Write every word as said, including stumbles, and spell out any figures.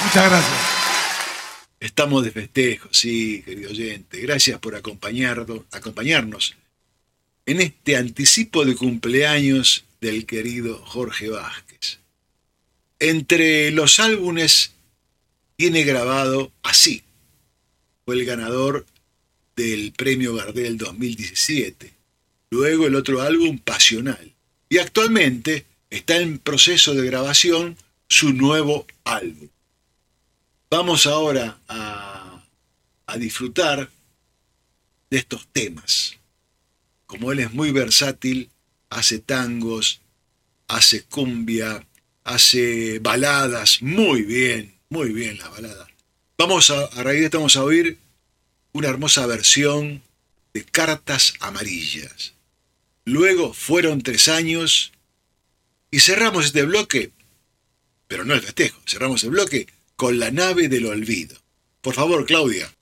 Muchas gracias. Estamos de festejo, sí, querido oyente. Gracias por acompañarnos, acompañarnos en este anticipo de cumpleaños del querido Jorge Vázquez. Entre los álbumes tiene grabado Así. Fue el ganador del Premio Gardel dos mil diecisiete. Luego el otro álbum, Pasional. Y actualmente está en proceso de grabación su nuevo álbum. Vamos ahora a, a disfrutar de estos temas. Como él es muy versátil, hace tangos, hace cumbia, hace baladas, muy bien, muy bien las baladas. Vamos a, a raíz de esto vamos a oír una hermosa versión de Cartas Amarillas. Luego Fueron tres años y cerramos este bloque, pero no el festejo, cerramos el bloque con La nave del olvido. Por favor, Claudia.